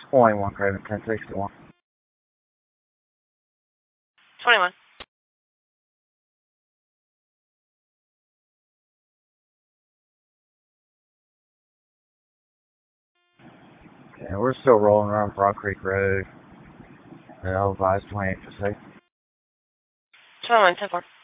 21 Craven 1061. 21. Okay, we're still rolling around Broad Creek Road. I'll advise 28 for safe. 21, 10-4.